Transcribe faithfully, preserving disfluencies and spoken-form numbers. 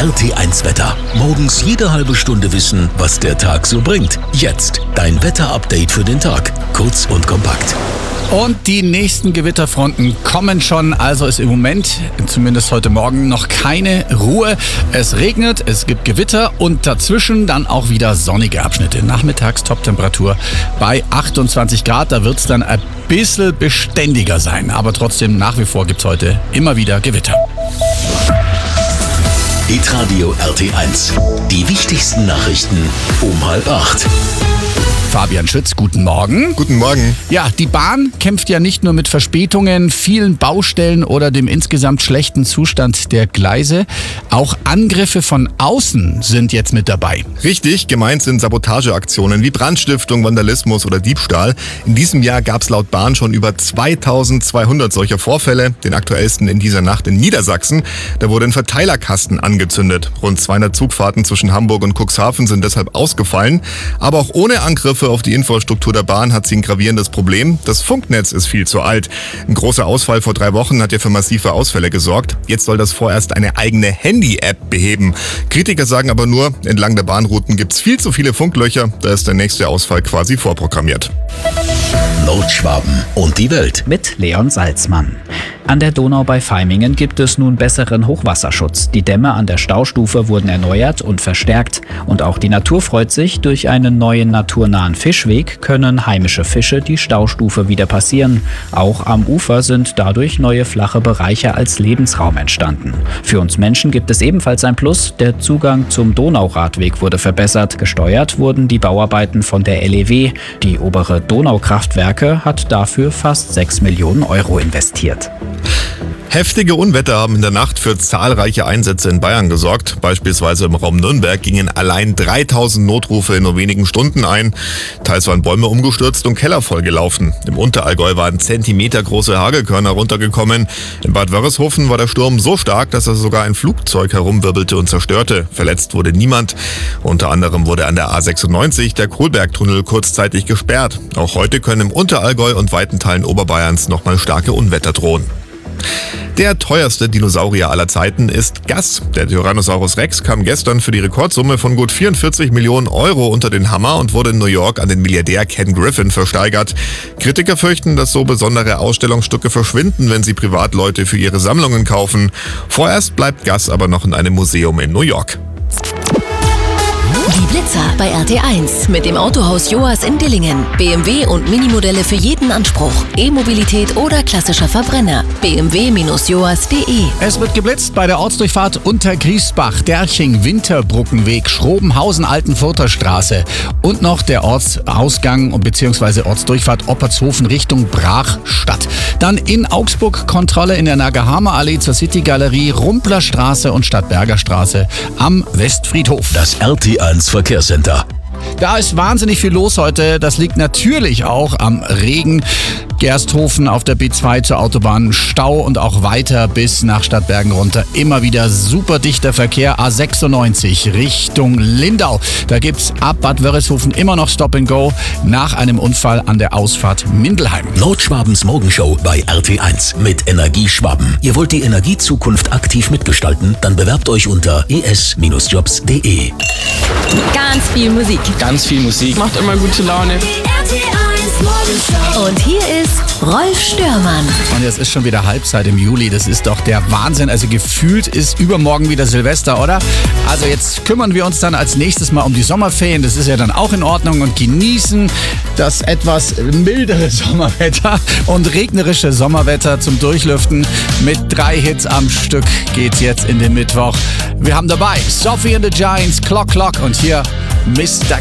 R T eins Wetter. Morgens jede halbe Stunde wissen, was der Tag so bringt. Jetzt dein Wetterupdate für den Tag. Kurz und kompakt. Und die nächsten Gewitterfronten kommen schon, also ist im Moment, zumindest heute Morgen, noch keine Ruhe. Es regnet, es gibt Gewitter und dazwischen dann auch wieder sonnige Abschnitte. Nachmittags Toptemperatur bei achtundzwanzig Grad, da wird es dann ein bisschen beständiger sein. Aber trotzdem, nach wie vor gibt es heute immer wieder Gewitter. Hitradio R T eins. Die wichtigsten Nachrichten um halb acht. Fabian Schütz, guten Morgen. Guten Morgen. Ja, die Bahn kämpft ja nicht nur mit Verspätungen, vielen Baustellen oder dem insgesamt schlechten Zustand der Gleise. Auch Angriffe von außen sind jetzt mit dabei. Richtig, gemeint sind Sabotageaktionen wie Brandstiftung, Vandalismus oder Diebstahl. In diesem Jahr gab es laut Bahn schon über zweitausendzweihundert solcher Vorfälle. Den aktuellsten in dieser Nacht in Niedersachsen. Da wurde ein Verteilerkasten angezündet. Rund zweihundert Zugfahrten zwischen Hamburg und Cuxhaven sind deshalb ausgefallen. Aber auch ohne Angriffe auf die Infrastruktur der Bahn hat sie ein gravierendes Problem. Das Funknetz ist viel zu alt. Ein großer Ausfall vor drei Wochen hat ja für massive Ausfälle gesorgt. Jetzt soll das vorerst eine eigene Handy-App beheben. Kritiker sagen aber nur, entlang der Bahnrouten gibt es viel zu viele Funklöcher. Da ist der nächste Ausfall quasi vorprogrammiert. Nordschwaben und die Welt. Mit Leon Salzmann. An der Donau bei Vaimingen gibt es nun besseren Hochwasserschutz. Die Dämme an der Staustufe wurden erneuert und verstärkt. Und auch die Natur freut sich. Durch einen neuen naturnahen Fischweg können heimische Fische die Staustufe wieder passieren. Auch am Ufer sind dadurch neue flache Bereiche als Lebensraum entstanden. Für uns Menschen gibt es ebenfalls ein Plus. Der Zugang zum Donauradweg wurde verbessert. Gesteuert wurden die Bauarbeiten von der L E W. Die obere Donaukraftwerke hat dafür fast sechs Millionen Euro investiert. Heftige Unwetter haben in der Nacht für zahlreiche Einsätze in Bayern gesorgt. Beispielsweise im Raum Nürnberg gingen allein dreitausend Notrufe in nur wenigen Stunden ein. Teils waren Bäume umgestürzt und Keller vollgelaufen. Im Unterallgäu waren zentimetergroße Hagelkörner runtergekommen. In Bad Wörishofen war der Sturm so stark, dass er sogar ein Flugzeug herumwirbelte und zerstörte. Verletzt wurde niemand. Unter anderem wurde an der A sechsundneunzig der Kohlbergtunnel kurzzeitig gesperrt. Auch heute können im Unterallgäu und weiten Teilen Oberbayerns nochmal starke Unwetter drohen. Der teuerste Dinosaurier aller Zeiten ist Gus. Der Tyrannosaurus Rex kam gestern für die Rekordsumme von gut vierundvierzig Millionen Euro unter den Hammer und wurde in New York an den Milliardär Ken Griffin versteigert. Kritiker fürchten, dass so besondere Ausstellungsstücke verschwinden, wenn sie Privatleute für ihre Sammlungen kaufen. Vorerst bleibt Gus aber noch in einem Museum in New York. Die Blitzer bei R T eins mit dem Autohaus Joas in Dillingen. B M W und Minimodelle für jeden Anspruch. E-Mobilität oder klassischer Verbrenner. b m w Bindestrich joas Punkt de. Es wird geblitzt bei der Ortsdurchfahrt unter Griesbach, Derching, Winterbrückenweg, Schrobenhausen, Altenfurter Straße und noch der Ortsausgang bzw. Ortsdurchfahrt Oppertshofen Richtung Brachstadt. Dann in Augsburg Kontrolle in der Nagahama Allee zur City Galerie, Rumpler Straße und Stadtberger Straße am Westfriedhof. Das R T eins Verkehrscenter. Da ist wahnsinnig viel los heute. Das liegt natürlich auch am Regen. Gersthofen auf der B zwei zur Autobahn, Stau und auch weiter bis nach Stadtbergen runter. Immer wieder super dichter Verkehr. A sechsundneunzig Richtung Lindau. Da gibt's ab Bad Wörishofen immer noch Stop and Go nach einem Unfall an der Ausfahrt Mindelheim. Nordschwabens Morgenshow bei R T eins mit Energieschwaben. Ihr wollt die Energiezukunft aktiv mitgestalten? Dann bewerbt euch unter e s Bindestrich jobs Punkt de. Ganz viel Musik. Ganz viel Musik. Macht immer gute Laune. Und hier ist Rolf Störmann. Und es ist schon wieder Halbzeit im Juli. Das ist doch der Wahnsinn. Also gefühlt ist übermorgen wieder Silvester, oder? Also jetzt kümmern wir uns dann als nächstes mal um die Sommerferien. Das ist ja dann auch in Ordnung und genießen das etwas mildere Sommerwetter und regnerische Sommerwetter zum Durchlüften. Mit drei Hits am Stück geht's jetzt in den Mittwoch. Wir haben dabei Sophie and the Giants, Clock Clock und hier Mister